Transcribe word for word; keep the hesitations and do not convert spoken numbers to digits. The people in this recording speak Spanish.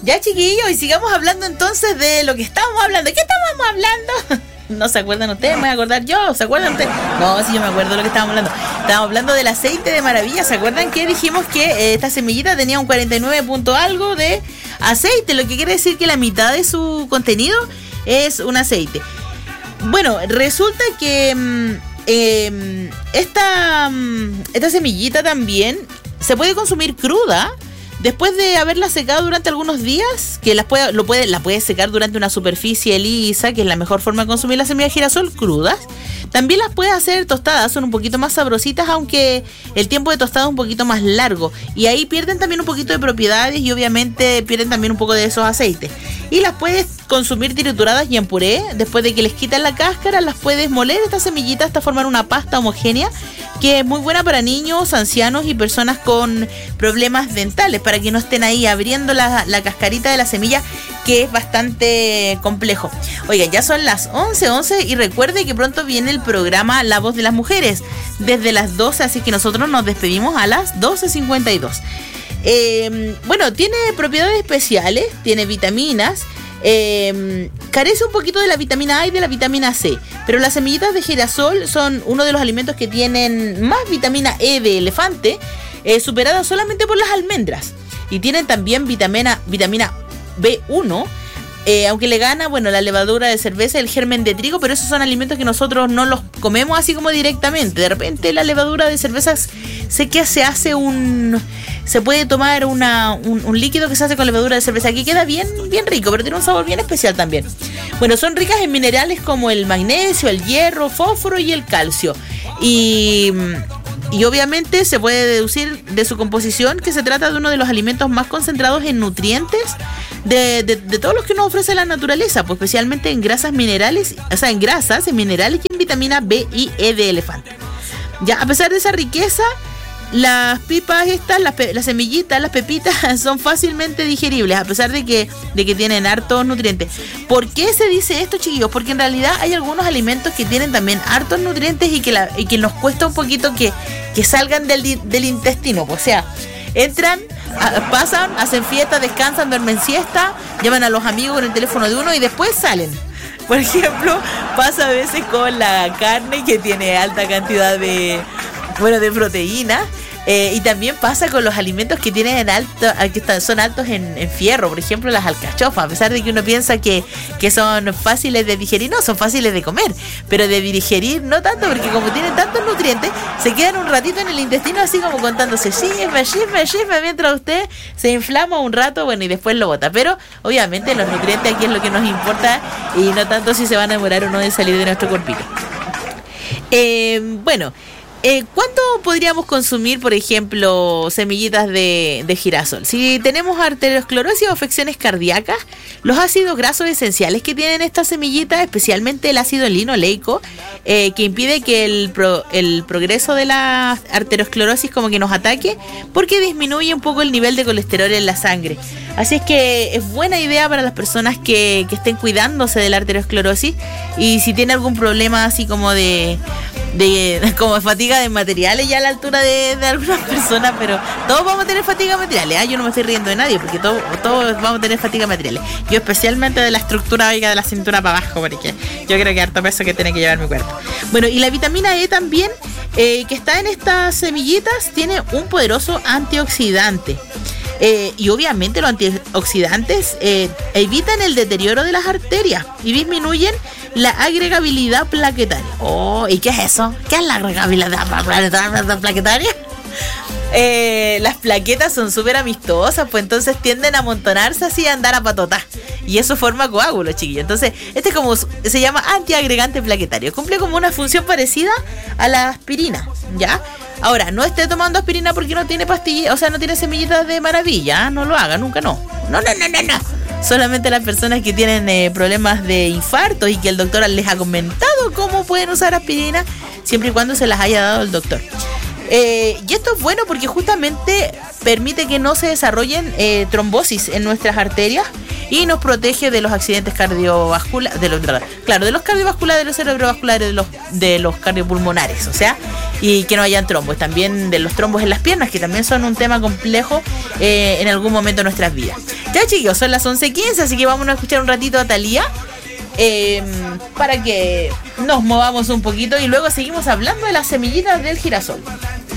Ya, chiquillos, y sigamos hablando entonces de lo que estábamos hablando. ¿Qué estábamos hablando? ¿No se acuerdan ustedes? ¿Me voy a acordar yo? ¿Se acuerdan ustedes? No, sí, yo me acuerdo de lo que estábamos hablando. Estábamos hablando del aceite de maravilla. ¿Se acuerdan que dijimos que eh, esta semillita tenía un cuarenta y nueve punto algo de aceite? Lo que quiere decir que la mitad de su contenido es un aceite. Bueno, resulta que mmm, eh, esta, mmm, esta semillita también se puede consumir cruda. Después de haberla secado durante algunos días, que las puede, lo puede, la puedes secar durante una superficie lisa, que es la mejor forma de consumir las semillas de girasol crudas. También las puedes hacer tostadas, son un poquito más sabrositas, aunque el tiempo de tostada es un poquito más largo. Y ahí pierden también un poquito de propiedades y obviamente pierden también un poco de esos aceites. Y las puedes consumir trituradas y en puré. Después de que les quitan la cáscara, las puedes moler estas semillitas hasta formar una pasta homogénea, que es muy buena para niños, ancianos y personas con problemas dentales, para que no estén ahí abriendo la, la cascarita de la semilla, que es bastante complejo. Oigan, ya son las once once y recuerde que pronto viene el programa La Voz de las Mujeres desde las doce, así que nosotros nos despedimos a las doce cincuenta y dos. Eh, bueno, tiene propiedades especiales, tiene vitaminas. Eh, carece un poquito de la vitamina A y de la vitamina C, pero las semillitas de girasol son uno de los alimentos que tienen más vitamina E de elefante, eh, superada solamente por las almendras, y tienen también vitamina, vitamina B uno, eh, aunque le gana, bueno, la levadura de cerveza y el germen de trigo, pero esos son alimentos que nosotros no los comemos así como directamente. De repente la levadura de cerveza, sé que se hace un... se puede tomar una, un, un líquido que se hace con levadura de cerveza, que queda bien, bien rico, pero tiene un sabor bien especial también. Bueno, son ricas en minerales como el magnesio, el hierro, fósforo y el calcio. Y... Y obviamente se puede deducir de su composición que se trata de uno de los alimentos más concentrados en nutrientes de, de, de todos los que nos ofrece la naturaleza, pues especialmente en grasas minerales, o sea, en grasas, en minerales y en vitamina B y E de elefante. Ya, a pesar de esa riqueza, las pipas estas, las, pe- las semillitas, las pepitas son fácilmente digeribles, a pesar de que, de que tienen hartos nutrientes. ¿Por qué se dice esto, chiquillos? Porque en realidad hay algunos alimentos que tienen también hartos nutrientes y que, la, y que nos cuesta un poquito que, que salgan del, del intestino. O sea, entran, a, pasan, hacen fiesta, descansan, duermen siesta, llaman a los amigos con el teléfono de uno y después salen. Por ejemplo, pasa a veces con la carne, que tiene alta cantidad de... bueno, de proteína, eh, y también pasa con los alimentos que tienen alto, que están, son altos en, en fierro, por ejemplo las alcachofas, a pesar de que uno piensa que, que son fáciles de digerir, no, son fáciles de comer, pero de digerir no tanto, porque como tienen tantos nutrientes, se quedan un ratito en el intestino así como contándose chisme, chisme, chisme, mientras usted se inflama un rato, bueno, y después lo bota, pero obviamente los nutrientes aquí es lo que nos importa y no tanto si se van a demorar o no de salir de nuestro cuerpito. Eh, bueno, Eh, ¿cuánto podríamos consumir, por ejemplo, semillitas de, de girasol? Si tenemos arteriosclerosis o afecciones cardíacas, los ácidos grasos esenciales que tienen estas semillitas, especialmente el ácido linoleico, eh, que impide que el, pro, el progreso de la arteriosclerosis como que nos ataque, porque disminuye un poco el nivel de colesterol en la sangre. Así es que es buena idea para las personas que, que estén cuidándose de la arteriosclerosis, y si tiene algún problema así como de, de, de como fatiga de materiales ya a la altura de, de algunas personas, pero todos vamos a tener fatiga de materiales, ¿eh? Yo no me estoy riendo de nadie, porque todos, todos vamos a tener fatiga de materiales. Yo especialmente de la estructura, oiga, de la cintura para abajo, porque yo creo que harto peso que tiene que llevar mi cuerpo. Bueno, y la vitamina E también, eh, que está en estas semillitas, tiene un poderoso antioxidante. Eh, y obviamente los antioxidantes eh, evitan el deterioro de las arterias y disminuyen la agregabilidad plaquetaria. Oh, ¿y qué es eso? ¿Qué es la agregabilidad plaquetaria? Eh, las plaquetas son súper amistosas, pues entonces tienden a amontonarse así, a andar a patotá, y eso forma coágulos, chiquillos. Entonces este es como, se llama antiagregante plaquetario, cumple como una función parecida a la aspirina, ¿ya? Ahora, no esté tomando aspirina porque no tiene pastillas, o sea, no tiene semillitas de maravilla, ¿eh? No lo haga, nunca, no. No, no, no, no, no. Solamente las personas que tienen eh, problemas de infarto y que el doctor les ha comentado cómo pueden usar aspirina, siempre y cuando se las haya dado el doctor. Eh, y esto es bueno porque justamente permite que no se desarrollen eh, trombosis en nuestras arterias y nos protege de los accidentes cardiovasculares, de los, claro, de los cardiovasculares, de los cerebrovasculares, de los, de los cardiopulmonares. O sea, y que no hayan trombos. También de los trombos en las piernas, que también son un tema complejo eh, en algún momento de nuestras vidas. Ya, chicos, son las once quince, así que vamos a escuchar un ratito a Thalía. Eh, para que nos movamos un poquito y luego seguimos hablando de las semillitas del girasol.